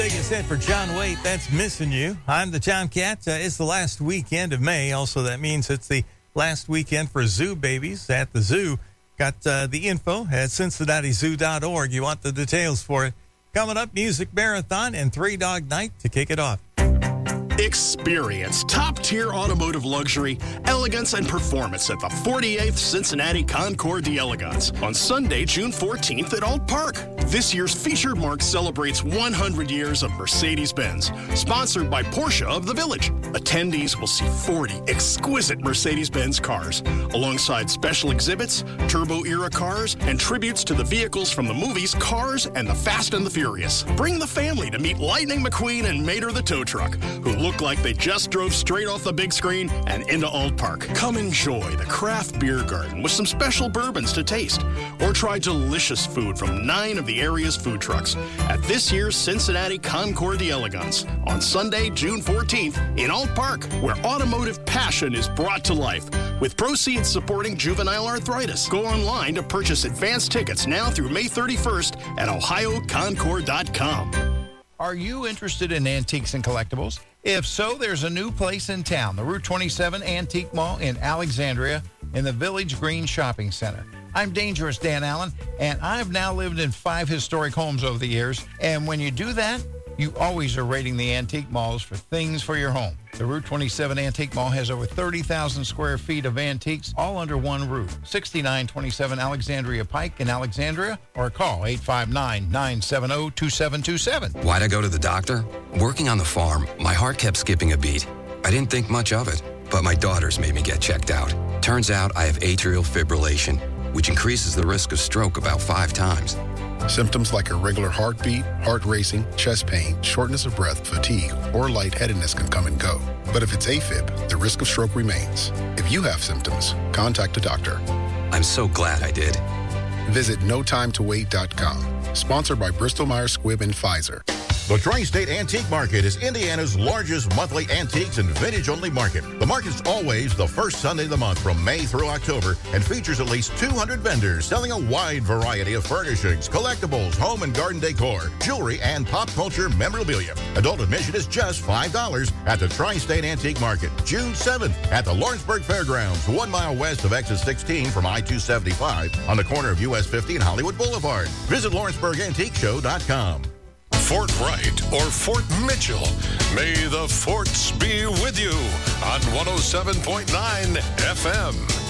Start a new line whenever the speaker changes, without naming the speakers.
Biggest hit for John Waite, that's Missing You. I'm the Tomcat. It's the last weekend of May. Also, that means it's the last weekend for zoo babies at the zoo. Got the info at CincinnatiZoo.org. You want the details for it. Coming up, Music Marathon and Three Dog Night to kick it off.
Experience top-tier automotive luxury, elegance, and performance at the 48th Cincinnati Concours d'Elegance on Sunday, June 14th at Alt Park. This year's featured mark celebrates 100 years of Mercedes-Benz, sponsored by Porsche of the Village. Attendees will see 40 exquisite Mercedes-Benz cars, alongside special exhibits, turbo-era cars, and tributes to the vehicles from the movies Cars and the Fast and the Furious. Bring the family to meet Lightning McQueen and Mater the tow truck, who look like they just drove straight off the big screen and into Alt Park. Come enjoy the craft beer garden with some special bourbons to taste, or try delicious food from 9 of the area's food trucks at this year's Cincinnati Concours d'Elegance on Sunday, June 14th in Alt Park, where automotive passion is brought to life with proceeds supporting juvenile arthritis. Go online to purchase advance tickets now through May 31st at ohioconcours.com.
Are you interested in antiques and collectibles? If so, there's a new place in town, the Route 27 Antique Mall in Alexandria in the Village Green Shopping Center. I'm Dangerous Dan Allen, and I've now lived in 5 historic homes over the years. And when you do that, you always are raiding the antique malls for things for your home. The Route 27 Antique Mall has over 30,000 square feet of antiques, all under one roof. 6927 Alexandria Pike in Alexandria, or call 859-970-2727.
Why'd I go to the doctor? Working on the farm, my heart kept skipping a beat. I didn't think much of it, but my daughters made me get checked out. Turns out I have atrial fibrillation, which increases the risk of stroke about 5 times.
Symptoms like irregular heartbeat, heart racing, chest pain, shortness of breath, fatigue, or lightheadedness can come and go. But if it's AFib, the risk of stroke remains. If you have symptoms, contact a doctor.
I'm so glad I did.
Visit NoTimeToWait.com. Sponsored by Bristol-Myers Squibb and Pfizer.
The Tri-State Antique Market is Indiana's largest monthly antiques and vintage-only market. The market's always the first Sunday of the month from May through October and features at least 200 vendors selling a wide variety of furnishings, collectibles, home and garden decor, jewelry, and pop culture memorabilia. Adult admission is just $5 at the Tri-State Antique Market, June 7th at the Lawrenceburg Fairgrounds, 1 mile west of exit 16 from I-275 on the corner of US 50 and Hollywood Boulevard. Visit LawrenceburgAntiqueShow.com.
Fort Wright or Fort Mitchell. May the forts be with you on 107.9 FM.